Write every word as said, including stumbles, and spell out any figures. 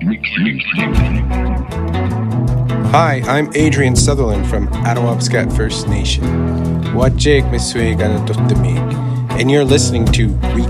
Hi, I'm Adrian Sutherland from Attawabscat First Nation. Wajek Misweg Anatottamig, and you're listening to Week